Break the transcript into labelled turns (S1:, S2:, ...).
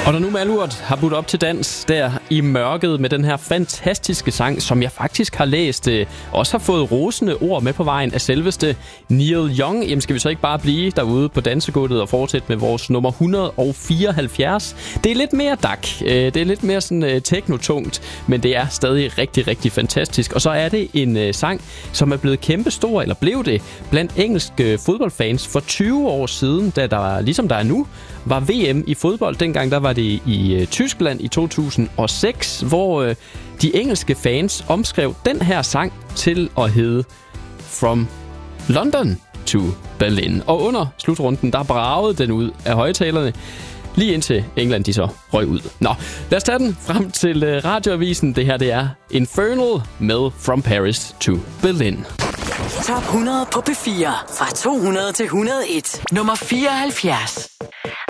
S1: Og når nu Malurt har budt op til dans der i mørket med den her fantastiske sang, som jeg faktisk har læst, også har fået rosende ord med på vejen af selveste Neil Young, jamen skal vi så ikke bare blive derude på dansegulvet og fortsætte med vores nummer 174? Det er lidt mere dak, det er lidt mere sådan teknotungt, men det er stadig rigtig, rigtig fantastisk. Og så er det en sang, som er blevet kæmpestor, eller blev det, blandt engelske fodboldfans for 20 år siden, da der, ligesom der er nu, var VM i fodbold. Dengang der var det i Tyskland i 2006, hvor de engelske fans omskrev den her sang til at hedde From London to Berlin. Og under slutrunden, der bragede den ud af højtalerne, lige indtil England de så røg ud. Nå, lad os tage den frem til radioavisen. Det her, det er Infernal med From Paris to Berlin.
S2: Top 100 på P4 fra 200 til 101. Nummer 74.